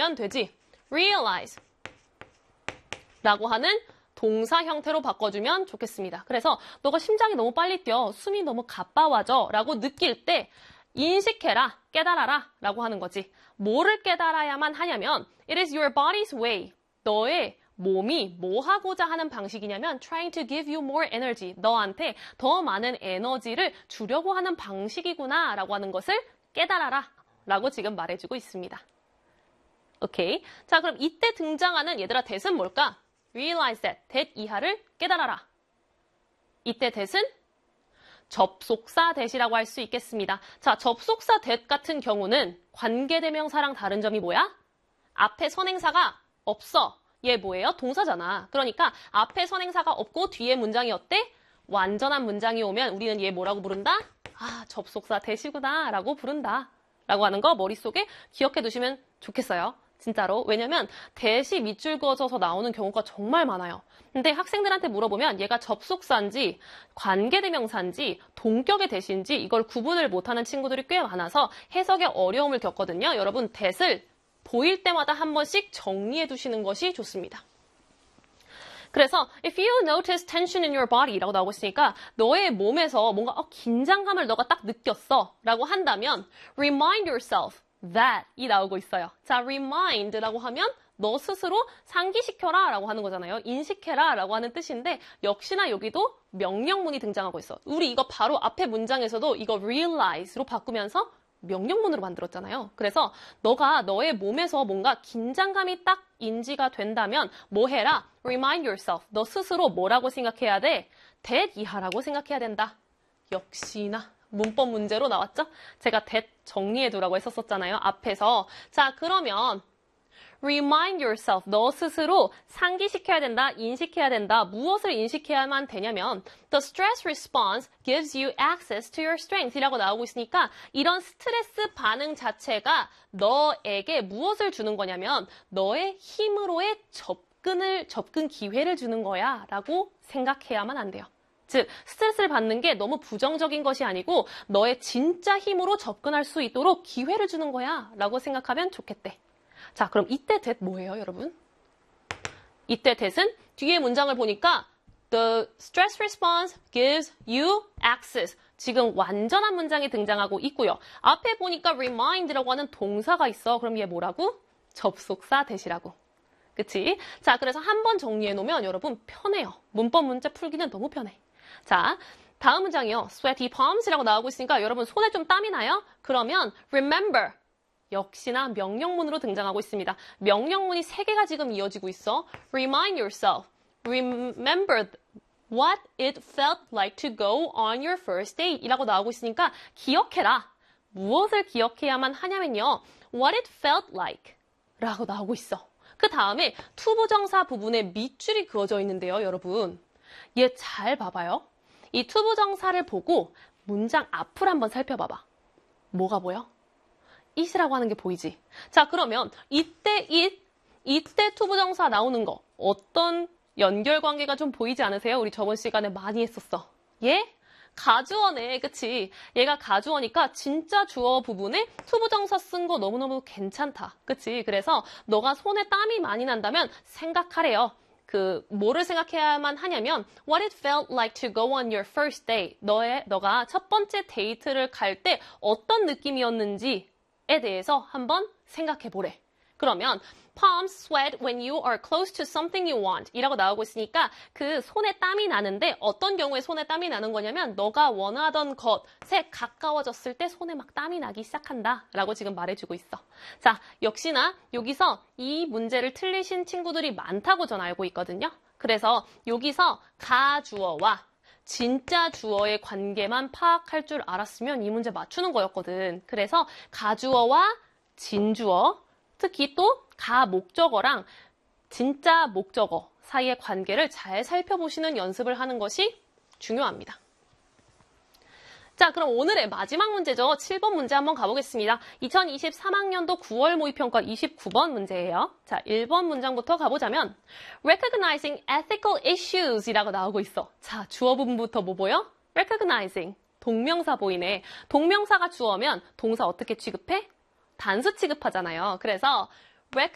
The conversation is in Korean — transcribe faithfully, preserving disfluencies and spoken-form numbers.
알면 되지. realize 라고 하는 동사 형태로 바꿔주면 좋겠습니다. 그래서 너가 심장이 너무 빨리 뛰어, 숨이 너무 가빠워져 라고 느낄 때 인식해라, 깨달아라 라고 하는 거지. 뭐를 깨달아야만 하냐면 It is your body's way. 너의 몸이 뭐 하고자 하는 방식이냐면 trying to give you more energy. 너한테 더 많은 에너지를 주려고 하는 방식이구나 라고 하는 것을 깨달아라 라고 지금 말해주고 있습니다. 오케이. 자, 그럼 이때 등장하는 얘들아 that은 뭘까? realize that. that 이하를 깨달아라. 이때 that은 접속사 that이라고 할 수 있겠습니다. 자, 접속사 that 같은 경우는 관계대명사랑 다른 점이 뭐야? 앞에 선행사가 없어. 얘 뭐예요? 동사잖아. 그러니까 앞에 선행사가 없고 뒤에 문장이 어때? 완전한 문장이 오면 우리는 얘 뭐라고 부른다? 아, 접속사 that이구나 라고 부른다. 라고 하는 거 머릿속에 기억해 두시면 좋겠어요. 진짜로. 왜냐면 that이 밑줄 그어져서 나오는 경우가 정말 많아요. 근데 학생들한테 물어보면 얘가 접속사인지 관계대명사인지 동격의 that인지 이걸 구분을 못하는 친구들이 꽤 많아서 해석에 어려움을 겪거든요. 여러분 that을 보일 때마다 한 번씩 정리해 두시는 것이 좋습니다. 그래서 if you notice tension in your body 라고 나오고 있으니까 너의 몸에서 뭔가 어, 긴장감을 너가 딱 느꼈어 라고 한다면 remind yourself that 이 나오고 있어요. 자, remind 라고 하면 너 스스로 상기시켜라 라고 하는 거잖아요. 인식해라 라고 하는 뜻인데 역시나 여기도 명령문이 등장하고 있어. 우리 이거 바로 앞에 문장에서도 이거 realize로 바꾸면서 명령문으로 만들었잖아요. 그래서 너가 너의 몸에서 뭔가 긴장감이 딱 인지가 된다면 뭐 해라? Remind yourself. 너 스스로 뭐라고 생각해야 돼? that 이하라고 생각해야 된다. 역시나 문법 문제로 나왔죠? 제가 that 정리해두라고 했었잖아요. 앞에서. 자, 그러면 Remind yourself. 너 스스로 상기시켜야 된다, 인식해야 된다. 무엇을 인식해야만 되냐면 The stress response gives you access to your strength 이라고 나오고 있으니까 이런 스트레스 반응 자체가 너에게 무엇을 주는 거냐면 너의 힘으로의 접근을, 접근 기회를 주는 거야 라고 생각해야만 안 돼요. 즉, 스트레스를 받는 게 너무 부정적인 것이 아니고 너의 진짜 힘으로 접근할 수 있도록 기회를 주는 거야 라고 생각하면 좋겠대. 자, 그럼 이때 that 뭐예요, 여러분? 이때 that은 뒤에 문장을 보니까 The stress response gives you access. 지금 완전한 문장이 등장하고 있고요. 앞에 보니까 remind라고 하는 동사가 있어. 그럼 얘 뭐라고? 접속사 that이라고. 그치? 자, 그래서 한번 정리해 놓으면 여러분 편해요. 문법 문제 풀기는 너무 편해. 자, 다음 문장이요. sweaty palms이라고 나오고 있으니까 여러분 손에 좀 땀이 나요? 그러면 remember. 역시나 명령문으로 등장하고 있습니다. 명령문이 세 개가 지금 이어지고 있어. Remind yourself. Remember what it felt like to go on your first date 이라고 나오고 있으니까 기억해라. 무엇을 기억해야만 하냐면요. What it felt like 라고 나오고 있어. 그 다음에 투부정사 부분에 밑줄이 그어져 있는데요, 여러분. 얘 잘 봐봐요. 이 투부정사를 보고 문장 앞을 한번 살펴봐봐. 뭐가 보여? it이라고 하는 게 보이지? 자, 그러면 이때 it, 이때 투부정사 나오는 거 어떤 연결관계가 좀 보이지 않으세요? 우리 저번 시간에 많이 했었어. 얘? 가주어네, 그치? 얘가 가주어니까 진짜 주어 부분에 투부정사 쓴 거 너무너무 괜찮다. 그치? 그래서 너가 손에 땀이 많이 난다면 생각하래요. 그 뭐를 생각해야만 하냐면 What it felt like to go on your first date. 너의, 너가 첫 번째 데이트를 갈 때 어떤 느낌이었는지 에 대해서 한번 생각해 보래. 그러면 palms sweat when you are close to something you want 이라고 나오고 있으니까 그 손에 땀이 나는데 어떤 경우에 손에 땀이 나는 거냐면 너가 원하던 것에 가까워졌을 때 손에 막 땀이 나기 시작한다 라고 지금 말해주고 있어. 자, 역시나 여기서 이 문제를 틀리신 친구들이 많다고 전 알고 있거든요. 그래서 여기서 가주어와 진짜 주어의 관계만 파악할 줄 알았으면 이 문제 맞추는 거였거든. 그래서 가주어와 진주어, 특히 또 가목적어랑 진짜 목적어 사이의 관계를 잘 살펴보시는 연습을 하는 것이 중요합니다. 자, 그럼 오늘의 마지막 문제죠. 칠 번 문제 한번 가보겠습니다. 이천이십삼 학년도 구월 모의평가 이십구 번 문제예요. 자, 일 번 문장부터 가보자면 Recognizing ethical issues 이라고 나오고 있어. 자, 주어 부분부터 뭐 보여? Recognizing. 동명사 보이네. 동명사가 주어면 동사 어떻게 취급해? 단수 취급하잖아요. 그래서